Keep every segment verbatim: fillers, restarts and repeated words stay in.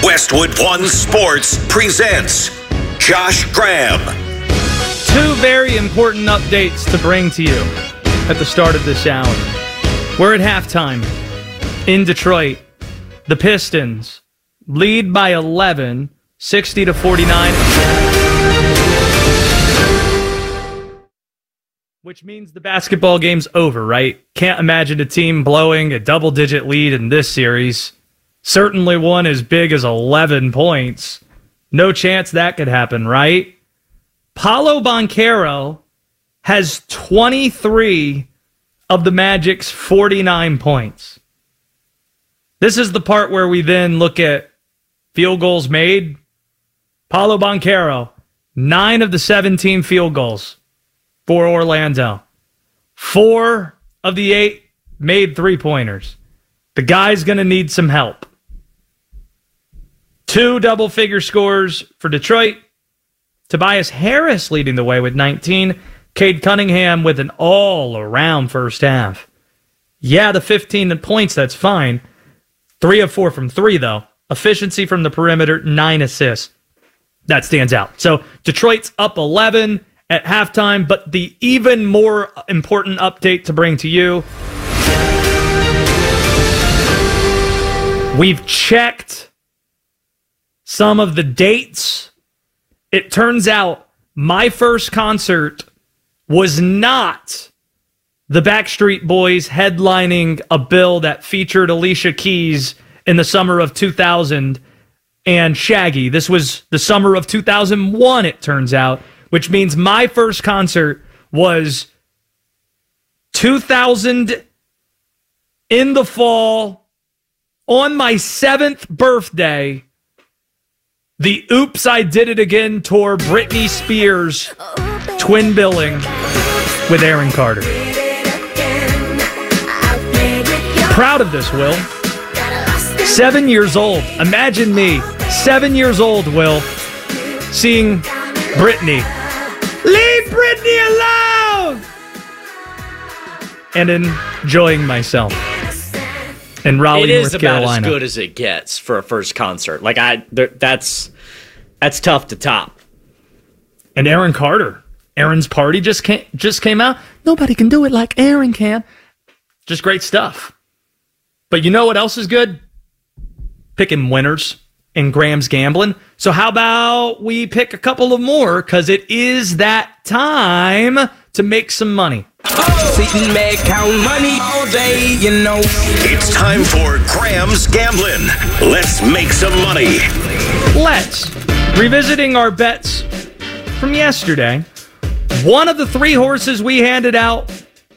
Westwood One Sports presents Josh Graham. Two very important updates to bring to you at the start of this hour. We're at halftime in Detroit. The Pistons lead by eleven, sixty to forty-nine. Which means the basketball game's over, right? Can't imagine a team blowing a double-digit lead in this series. Certainly one as big as eleven points. No chance that could happen, right? Paolo Banchero has twenty-three of the Magic's forty-nine points. This is the part where we then look at field goals made. Paolo Banchero, nine of the seventeen field goals for Orlando. Four of the eight made three-pointers. The guy's going to need some help. Two double-figure scores for Detroit. Tobias Harris leading the way with nineteen. Cade Cunningham with an all-around first half. Yeah, the fifteen points, that's fine. Three of four from three, though. Efficiency from the perimeter, nine assists. That stands out. So Detroit's up eleven at halftime, but the even more important update to bring to you, we've checked some of the dates. It turns out my first concert was not the Backstreet Boys headlining a bill that featured Alicia Keys in the summer of two thousand and Shaggy. This was the summer of two thousand one, it turns out, which means my first concert was two thousand in the fall on my seventh birthday. The Oops, I Did It Again tour, Britney Spears twin billing with Aaron Carter. Proud of this, Will. Seven years old. Imagine me, seven years old, Will, seeing Britney. Leave Britney alone! And enjoying myself in Raleigh, It is North about Carolina. as good as it gets for a first concert. Like I, there, that's that's tough to top. And Aaron Carter, Aaron's Party just came just came out. Nobody can do it like Aaron can. Just great stuff. But you know what else is good? Picking winners in Graham's Gambling. So how about we pick a couple of more, because it is that time to make some money. Sit and make count money all day, you know. It's time for Graham's Gambling. Let's make some money. Let's. Revisiting our bets from yesterday, one of the three horses we handed out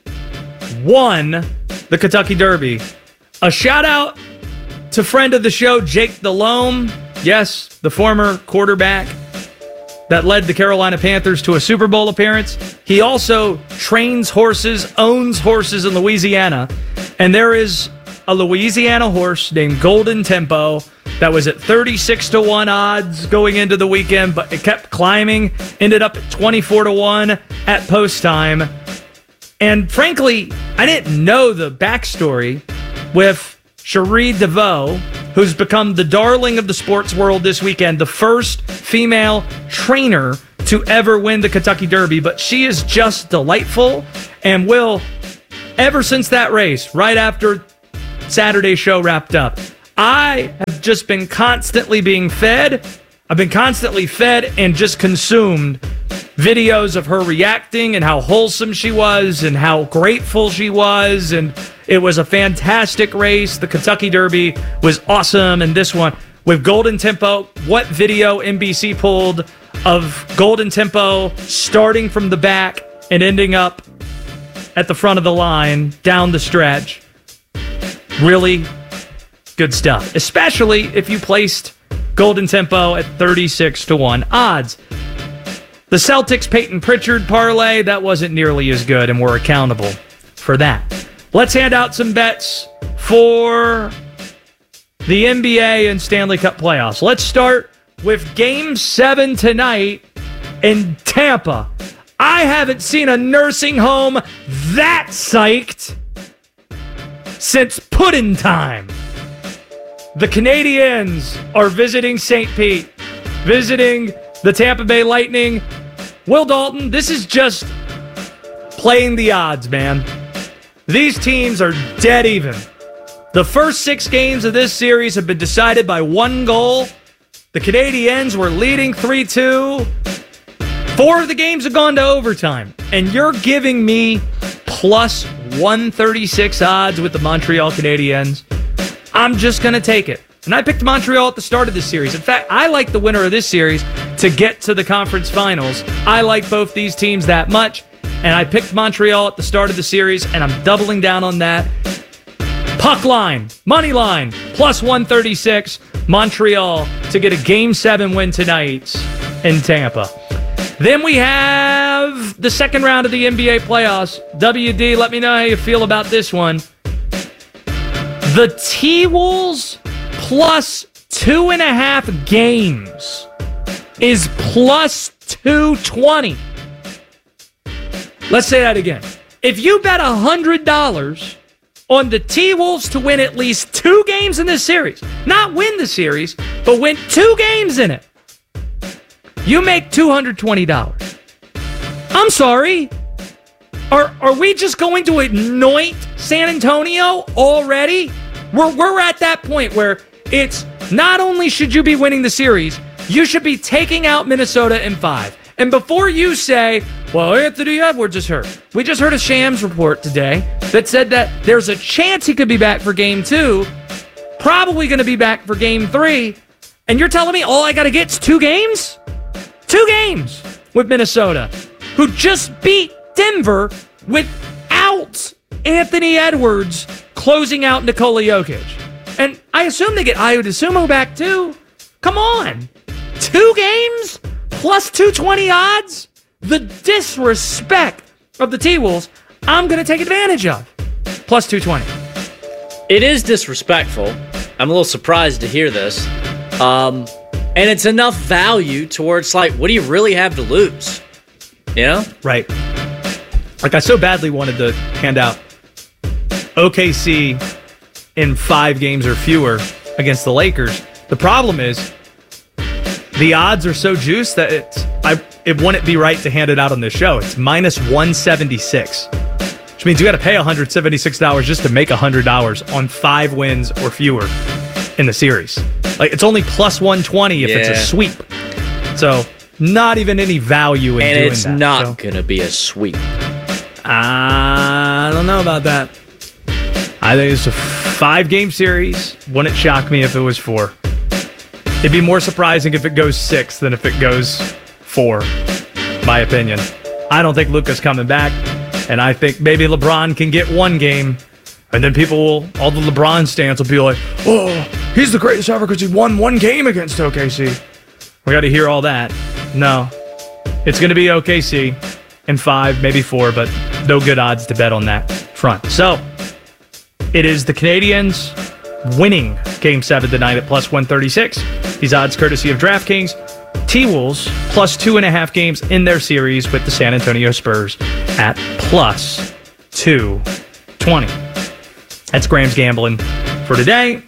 won the Kentucky Derby. A shout out to friend of the show, Jake Delhomme. Yes, the former quarterback that led the Carolina Panthers to a Super Bowl appearance. He also trains horses, owns horses in Louisiana. And there is a Louisiana horse named Golden Tempo that was at thirty-six to one odds going into the weekend, but it kept climbing, ended up at twenty-four to one at post time. And frankly, I didn't know the backstory with Cherie DeVoe, who's become the darling of the sports world this weekend, the first female trainer to ever win the Kentucky Derby. But she is just delightful and will, ever since that race, right after Saturday's show wrapped up, I have just been constantly being fed. I've been constantly fed and just consumed videos of her reacting and how wholesome she was and how grateful she was. And it was a fantastic race. The Kentucky Derby was awesome. And this one with Golden Tempo, what video N B C pulled of Golden Tempo starting from the back and ending up at the front of the line down the stretch. Really good stuff, especially if you placed Golden Tempo at thirty-six to one odds. The Celtics Peyton Pritchard parlay, that wasn't nearly as good, and we're accountable for that. Let's hand out some bets for the N B A and Stanley Cup playoffs. Let's start with Game seven tonight in Tampa. I haven't seen a nursing home that psyched since pudding time. the Canadiens are visiting Saint Pete, visiting the Tampa Bay Lightning. Will Dalton, this is just playing the odds, man. These teams are dead even. The first six games of this series have been decided by one goal. The Canadiens were leading three two. Four of the games have gone to overtime. And you're giving me plus one thirty-six odds with the Montreal Canadiens. I'm just going to take it. And I picked Montreal at the start of this series. In fact, I like the winner of this series to get to the conference finals. I like both these teams that much. And I picked Montreal at the start of the series, and I'm doubling down on that. Puck line, money line, plus one thirty-six. Montreal to get a Game seven win tonight in Tampa. Then we have the second round of the N B A playoffs. W D, let me know how you feel about this one. The T-Wolves plus two and a half games is plus two twenty. Let's say that again. If you bet one hundred dollars on the T-Wolves to win at least two games in this series, not win the series, but win two games in it, you make two hundred twenty dollars. I'm sorry. Are are we just going to anoint San Antonio already? We're, we're at that point where it's not only should you be winning the series, you should be taking out Minnesota in five. And before you say, well, Anthony Edwards is hurt. We just heard a Shams report today that said that there's a chance he could be back for game two, probably going to be back for game three. And you're telling me all I got to get is two games? Two games with Minnesota, who just beat Denver without Anthony Edwards closing out Nikola Jokic. And I assume they get Ayo DeSumo back too. Come on. Two games? Plus two twenty odds? The disrespect of the T-Wolves, I'm going to take advantage of. Plus two twenty. It is disrespectful. I'm a little surprised to hear this. Um, and it's enough value towards, like, what do you really have to lose? You know? Right. Like, I so badly wanted to hand out O K C in five games or fewer against the Lakers. The problem is, the odds are so juiced that it's, I, it wouldn't be right to hand it out on this show. It's minus one seventy-six, which means you got to pay one hundred seventy-six dollars just to make one hundred dollars on five wins or fewer in the series. Like, it's only plus one twenty if yeah. it's a sweep. So, not even any value in and doing it's that. not so. going to be a sweep. I don't know about that. I think it's a five-game series. Wouldn't shock me if it was four. It'd be more surprising if it goes six than if it goes four, my opinion. I don't think Luka's coming back, and I think maybe LeBron can get one game, and then people will, all the LeBron stans will be like, oh, he's the greatest ever because he won one game against O K C. We got to hear all that. No. It's going to be O K C in five, maybe four, but no good odds to bet on that front. So, it is the Canadiens winning Game seven tonight at plus one thirty-six. These odds courtesy of DraftKings. T-Wolves plus two and a half games in their series with the San Antonio Spurs at plus two twenty. That's Graham's Gambling for today.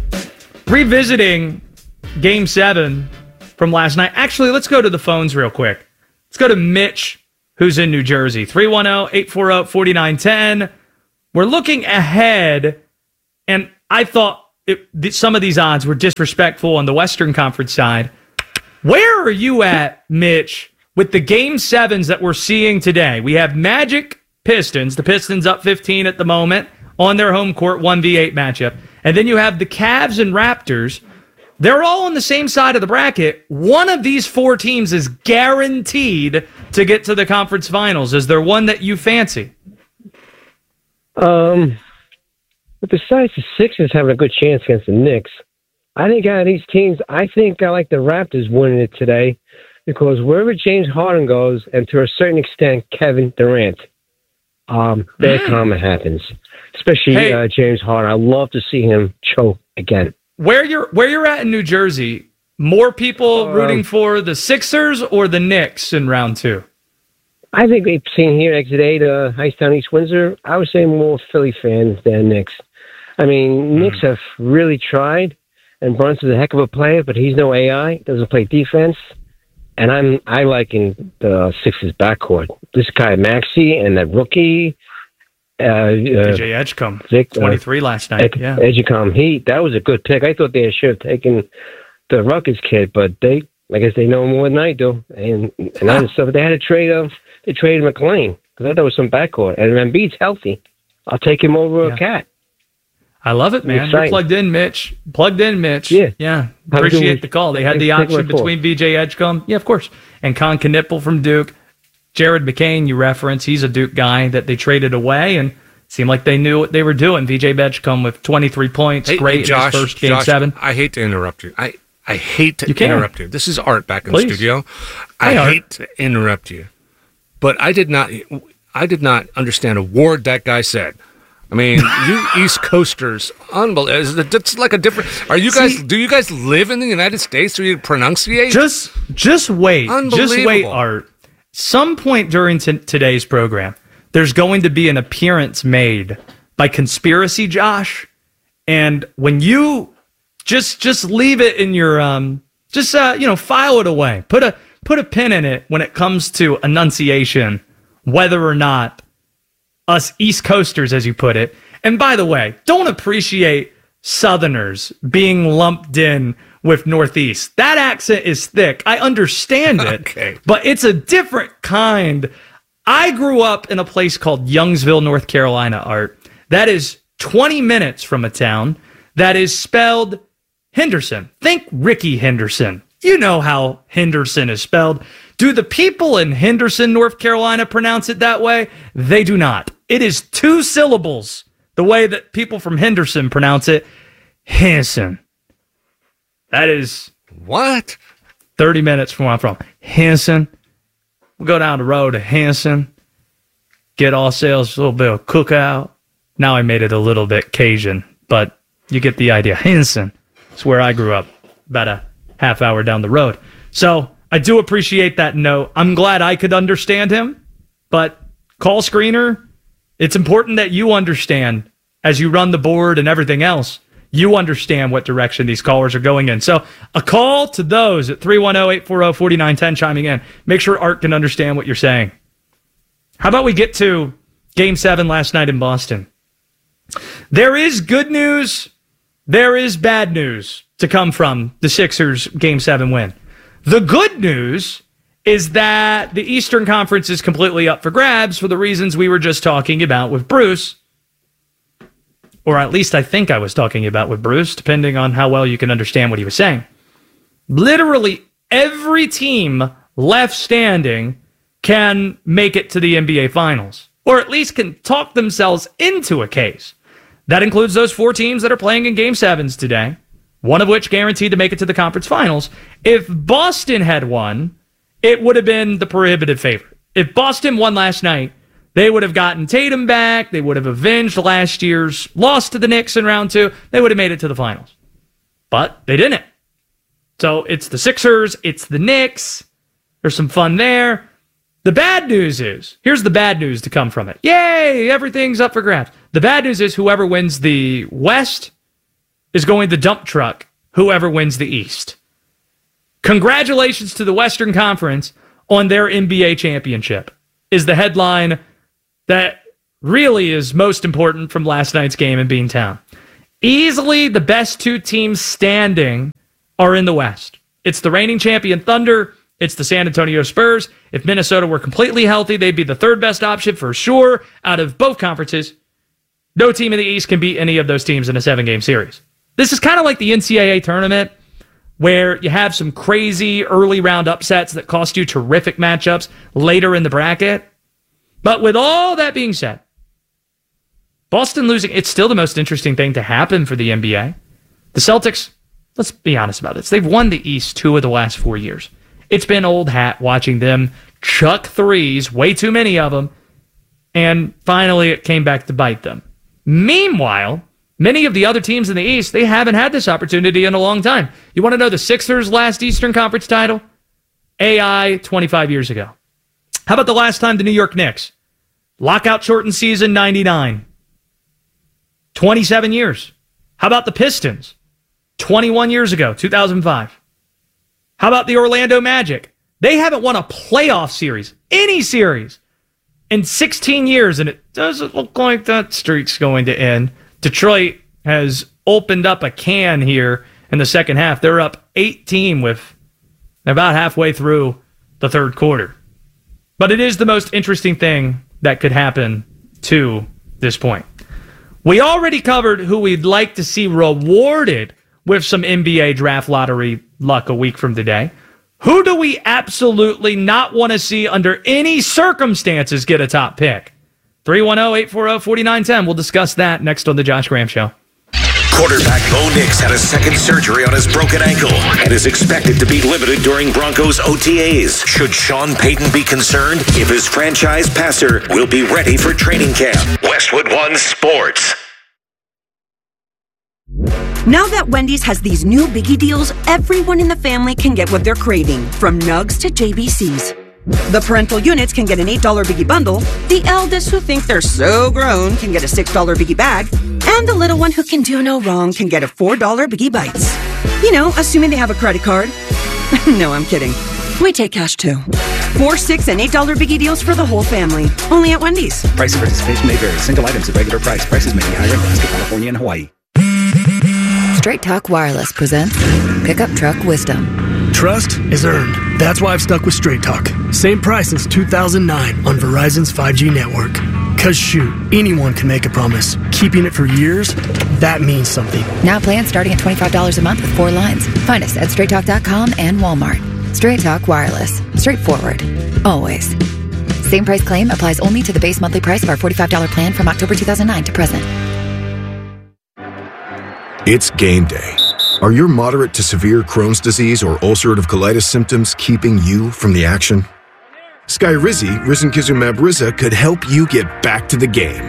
Revisiting Game seven from last night. Actually, let's go to the phones real quick. Let's go to Mitch, who's in New Jersey. three one zero, eight four zero, four nine one zero. We're looking ahead, and I thought it, some of these odds were disrespectful on the Western Conference side. Where are you at, Mitch, with the Game sevens that we're seeing today? We have Magic Pistons. The Pistons up fifteen at the moment on their home court, one v eight matchup. And then you have the Cavs and Raptors. They're all on the same side of the bracket. One of these four teams is guaranteed to get to the conference finals. Is there one that you fancy? Um... But besides the Sixers having a good chance against the Knicks, I think out of these teams, I think I like the Raptors winning it today because wherever James Harden goes, and to a certain extent Kevin Durant, um, bad karma happens. Especially hey, uh, James Harden. I love to see him choke again. Where you're where you're at in New Jersey, more people uh, rooting for the Sixers or the Knicks in round two? I think we've seen here exit eight, uh, Hightstown, East Windsor. I would say more Philly fans than Knicks. I mean, mm. Knicks have really tried. and Brunson's a heck of a player, but he's no A I. Doesn't play defense. And I'm I liking the Sixers backcourt. This guy Maxey and that rookie. Uh, uh, D J Edgecombe, Vic, twenty-three uh, last night. Ed, yeah, Edgecombe. He that was a good pick. I thought they should have taken the Rutgers kid, but they, I guess they know more than I do. And and other stuff. They had to trade of they traded McLean because I thought there was some backcourt. And Embiid's healthy. I'll take him over yeah. a cat. I love it, man. You're plugged in, Mitch. Plugged in, Mitch. Yeah. Yeah. Appreciate the call. They had the option between V J Edgecombe. Yeah, of course. And Con Knipple from Duke. Jared McCain, you reference. He's a Duke guy that they traded away and seemed like they knew what they were doing. V J Edgecombe with twenty-three points. Hey, great hey, Josh, in his first game Josh, seven. I hate to interrupt you. I, I hate to you interrupt you. This is Art back in Please. the studio. I Hi, hate to interrupt you. But I did not I did not understand a word that guy said. I mean, you East Coasters, unbelievable. It's like a different. Are you guys? See, do you guys live in the United States? Do you pronunciate? Just, just wait. Just wait, Art. Some point during t- today's program, there's going to be an appearance made by Conspiracy Josh, and when you just, just leave it in your, um, just uh, you know, file it away. Put a put a pin in it when it comes to enunciation, whether or not. Us East Coasters, as you put it. And by the way, don't appreciate Southerners being lumped in with Northeast. That accent is thick. I understand it, okay. But it's a different kind. I grew up in a place called Youngsville, North Carolina, Art. That is twenty minutes from a town that is spelled Henderson. Think Ricky Henderson. You know how Henderson is spelled. Do the people in Henderson, North Carolina pronounce it that way? They do not. It is two syllables, the way that people from Henderson pronounce it. Henderson. That is... What? thirty minutes from where I'm from. Henderson. We'll go down the road to Henderson. Get ourselves a little bit of cookout. Now I made it a little bit Cajun, but you get the idea. Henderson. It's where I grew up, about a half hour down the road. So... I do appreciate that note. I'm glad I could understand him, but call screener, it's important that you understand as you run the board and everything else, you understand what direction these callers are going in. So a call to those at three one zero, eight four zero, four nine one zero chiming in. Make sure Art can understand what you're saying. How about we get to Game seven last night in Boston? There is good news. There is bad news to come from the Sixers Game seven win. The good news is that the Eastern Conference is completely up for grabs for the reasons we were just talking about with Bruce. Or at least I think I was talking about with Bruce, depending on how well you can understand what he was saying. Literally every team left standing can make it to the N B A Finals, or at least can talk themselves into a case. That includes those four teams that are playing in Game sevens today, one of which guaranteed to make it to the conference finals. If Boston had won, it would have been the prohibitive favorite. If Boston won last night, they would have gotten Tatum back. They would have avenged last year's loss to the Knicks in round two. They would have made it to the finals. But they didn't. So it's the Sixers. It's the Knicks. There's some fun there. The bad news is, here's the bad news to come from it. Yay, everything's up for grabs. The bad news is whoever wins the West is going to dump truck whoever wins the East. Congratulations to the Western Conference on their N B A championship is the headline that really is most important from last night's game in Beantown. Easily the best two teams standing are in the West. It's the reigning champion Thunder. It's the San Antonio Spurs. If Minnesota were completely healthy, they'd be the third best option for sure out of both conferences. No team in the East can beat any of those teams in a seven-game series. This is kind of like the N C double A tournament where you have some crazy early round upsets that cost you terrific matchups later in the bracket. But with all that being said, Boston losing, it's still the most interesting thing to happen for the N B A. The Celtics, let's be honest about this, they've won the East two of the last four years. It's been old hat watching them chuck threes, way too many of them, and finally it came back to bite them. Meanwhile, many of the other teams in the East, they haven't had this opportunity in a long time. You want to know the Sixers' last Eastern Conference title? A I twenty-five years ago. How about the last time the New York Knicks? Lockout shortened season ninety-nine. twenty-seven years. How about the Pistons? twenty-one years ago, two thousand five. How about the Orlando Magic? They haven't won a playoff series, any series, in sixteen years, and it doesn't look like that streak's going to end. Detroit has opened up a can here in the second half. They're up eighteen with about halfway through the third quarter. But it is the most interesting thing that could happen to this point. We already covered who we'd like to see rewarded with some N B A draft lottery luck a week from today. Who do we absolutely not want to see under any circumstances get a top pick? three one zero, eight four zero, four nine one zero. We'll discuss that next on The Josh Graham Show. Quarterback Bo Nix had a second surgery on his broken ankle and is expected to be limited during Broncos O T As. Should Sean Payton be concerned if his franchise passer will be ready for training camp? Westwood One Sports. Now that Wendy's has these new biggie deals, everyone in the family can get what they're craving, from nugs to J B Cs. The parental units can get an eight dollar biggie bundle, the eldest who think they're so grown can get a six dollar biggie bag, and the little one who can do no wrong can get a four dollar biggie bites. You know, assuming they have a credit card. No, I'm kidding. We take cash too. Four, six, and eight dollar biggie deals for the whole family. Only at Wendy's. Price of participation may vary. Single items at regular price. Prices may be higher in Alaska, California, and Hawaii. Straight Talk Wireless presents Pickup Truck Wisdom. Trust is earned. That's why I've stuck with Straight Talk. Same price since two thousand nine on Verizon's five G network. Cause shoot, anyone can make a promise. Keeping it for years, that means something. Now plans starting at twenty-five dollars a month with four lines. Find us at straight talk dot com and Walmart. Straight Talk Wireless. Straightforward. Always. Same price claim applies only to the base monthly price of our forty-five dollars plan from October two thousand nine to present. It's game day. Are your moderate to severe Crohn's disease or ulcerative colitis symptoms keeping you from the action? Skyrizi, risankizumab Riza, could help you get back to the game.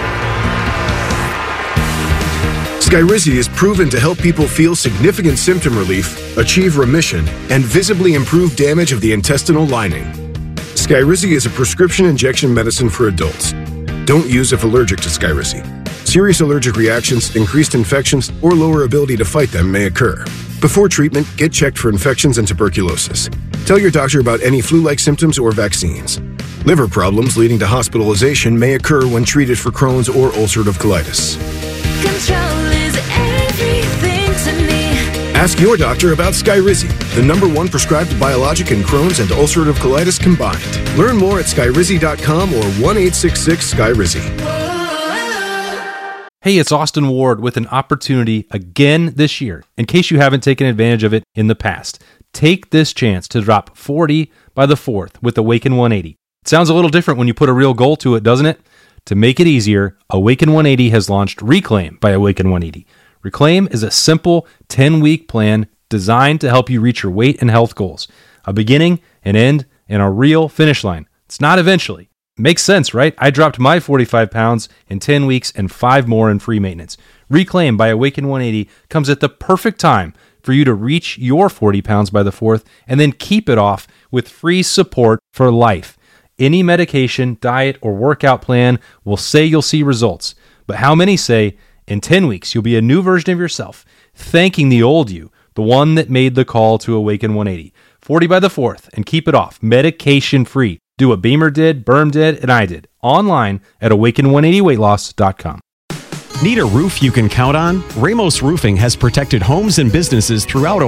Skyrizi is proven to help people feel significant symptom relief, achieve remission, and visibly improve damage of the intestinal lining. Skyrizi is a prescription injection medicine for adults. Don't use if allergic to Skyrizi. Serious allergic reactions, increased infections, or lower ability to fight them may occur. Before treatment, get checked for infections and tuberculosis. Tell your doctor about any flu-like symptoms or vaccines. Liver problems leading to hospitalization may occur when treated for Crohn's or ulcerative colitis. Control is everything to me. Ask your doctor about Skyrizi, the number one prescribed biologic in Crohn's and ulcerative colitis combined. Learn more at skyrizi dot com or one eight six six Skyrizi. Hey, it's Austin Ward with an opportunity again this year, in case you haven't taken advantage of it in the past. Take this chance to drop forty by the fourth with Awaken one eighty. It sounds a little different when you put a real goal to it, doesn't it? To make it easier, Awaken one eighty has launched Reclaim by Awaken one eighty. Reclaim is a simple ten-week plan designed to help you reach your weight and health goals. A beginning, an end, and a real finish line. It's not eventually. Makes sense, right? I dropped my forty-five pounds in ten weeks and five more in free maintenance. Reclaim by Awaken one eighty comes at the perfect time for you to reach your forty pounds by the fourth and then keep it off with free support for life. Any medication, diet, or workout plan will say you'll see results. But how many say, in ten weeks, you'll be a new version of yourself, thanking the old you, the one that made the call to Awaken one eighty. forty by the fourth, and keep it off, medication-free. Do what Beamer did, Berm did, and I did. Online at awaken one eighty weight loss dot com. Need a roof you can count on? Ramos Roofing has protected homes and businesses throughout